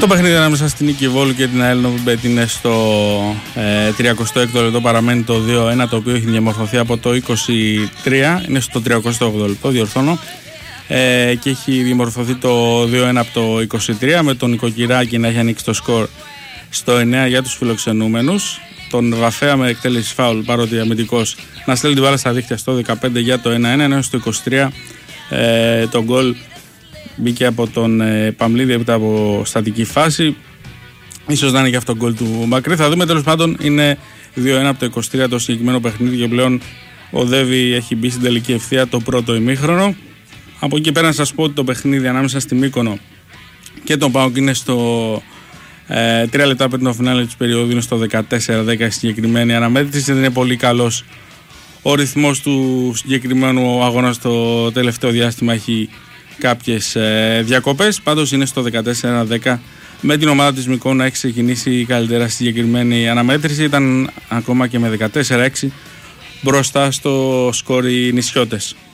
Το παιχνίδι ανάμεσα στην Νίκη Βόλου και την ΑΕΛ Νόβιμπετ είναι στο 36ο λεπτό, παραμένει το 2-1, το οποίο έχει διαμορφωθεί από το 23, είναι στο 38ο λεπτό, διορθώνω, και έχει διαμορφωθεί το 2-1 από το 23, με τον Νοικοκυράκη να έχει ανοίξει το σκορ στο 9 για τους φιλοξενούμενους, τον Βαφέα με εκτέλεση φάουλ, παρότι αμυντικός, να στέλνει την μπάλα στα δίχτυα στο 15 για το 1-1, ενώ στο 23 το γκολ μπήκε από τον Παμλίδη έπειτα από στατική φάση. Ίσως να είναι και αυτό το γκολ του Μακρύ. Θα δούμε, τέλος πάντων. Είναι 2-1 από το 23 το συγκεκριμένο παιχνίδι και πλέον ο Δέβη έχει μπει στην τελική ευθεία το πρώτο ημίχρονο. Από εκεί πέρα να σας πω ότι το παιχνίδι ανάμεσα στη Μύκονο και τον ΠΑΟΚ είναι στο 3 λεπτά πριν το φινάλε της περίοδου, είναι στο 14-10 συγκεκριμένη αναμέτρηση. Δεν είναι πολύ καλός ο ρυθμός του συγκεκριμένου αγώνα στο τελευταίο διάστημα, έχει κάποιες διακοπές. Πάντως είναι στο 14-10 με την ομάδα της Μυκόνου να έχει ξεκινήσει καλύτερα στη συγκεκριμένη αναμέτρηση. Ήταν ακόμα και με 14-6 μπροστά στο σκορ οι νησιώτες.